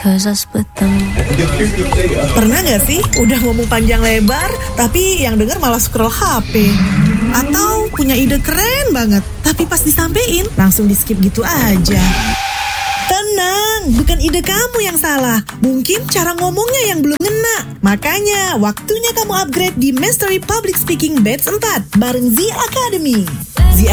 'cause I split them. Pernah gak sih udah ngomong panjang lebar tapi yang denger malah scroll HP? Atau punya ide keren banget tapi pas disampein langsung di skip gitu aja? Tenang, bukan ide kamu yang salah. Mungkin cara ngomongnya yang belum ngena. Makanya waktunya kamu upgrade di Mastery Public Speaking Batch 4 bareng Z Academy.